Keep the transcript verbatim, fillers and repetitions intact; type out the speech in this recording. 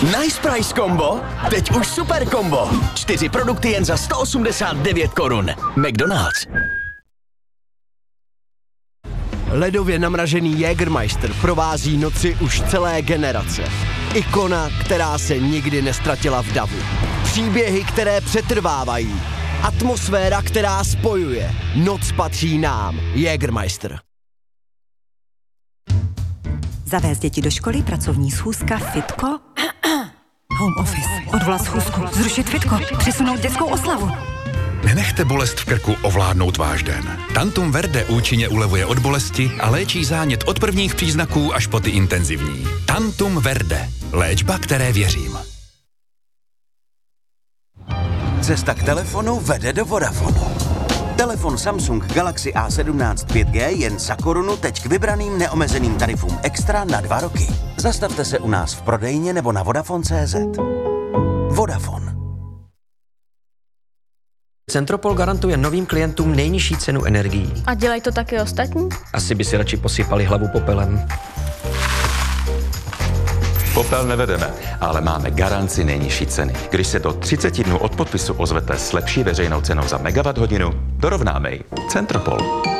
Nice Price Combo? Teď už super kombo. Čtyři produkty jen za sto osmdesát devět korun. McDonald's. Ledově namražený Jägermeister provází noci už celé generace. Ikona, která se nikdy nestratila v davu. Příběhy, které přetrvávají. Atmosféra, která spojuje. Noc patří nám. Jägermeister. Zavést děti do školy, pracovní schůzka, fitko, home office, odvolat schůzku, zrušit fitko, přesunout dětskou oslavu. Nenechte bolest v krku ovládnout váš den. Tantum Verde účinně ulevuje od bolesti a léčí zánět od prvních příznaků až po ty intenzivní. Tantum Verde. Léčba, které věřím. Cesta k telefonu vede do Vodafonu. Telefon Samsung Galaxy A sedmnáct pět G jen za korunu teď k vybraným neomezeným tarifům extra na dva roky. Zastavte se u nás v prodejně nebo na Vodafone tečka cé zet. Vodafone. Centropol garantuje novým klientům nejnižší cenu energií. A dělají to taky ostatní? Asi by si radši posypali hlavu popelem. Popel nevedeme, ale máme garanci nejnižší ceny. Když se do třiceti dnů od podpisu ozvete s lepší veřejnou cenou za megawatt hodinu, dorovnáme ji. Centropol.